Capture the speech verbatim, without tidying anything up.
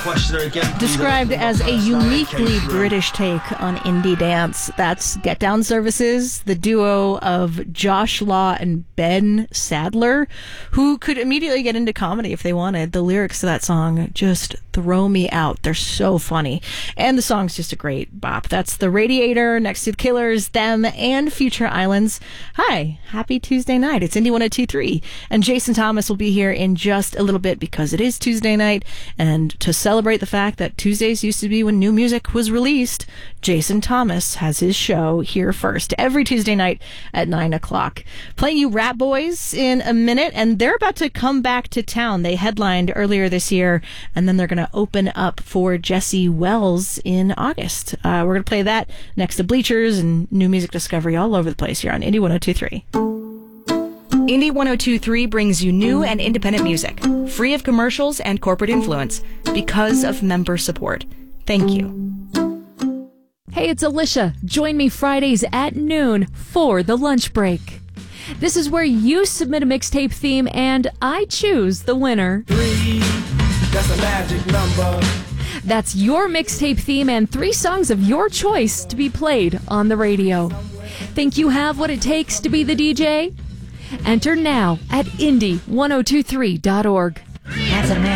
Described as a uniquely British take on indie dance. That's Get Down Services, the duo of Josh Law and Ben Sadler, who could immediately get into comedy if they wanted. The lyrics to that song just throw me out. They're so funny. And the song's just a great bop. That's The Radiator, next to The Killers, Them, and Future Islands. Hi, happy Tuesday night. It's Indie one oh two point three. And Jason Thomas will be here in just a little bit because it is Tuesday night. And to celebrate the fact that Tuesdays used to be when new music was released, Jason Thomas has his show here first every Tuesday night at nine o'clock. Playing you Rat Boys in a minute, and they're about to come back to town. They headlined earlier this year, and then they're going to open up for Jesse Wells in August. Uh, we're going to play that next to Bleachers and new music discovery all over the place here on Indie one oh two point three. Indie one oh two point three brings you new and independent music, free of commercials and corporate influence, because of member support. Thank you. Hey, it's Alicia. Join me Fridays at noon for the lunch break. This is where you submit a mixtape theme and I choose the winner. Three, that's a magic number. That's your mixtape theme and three songs of your choice to be played on the radio. Think you have what it takes to be the D J? Enter now at indie ten twenty-three dot org. That's a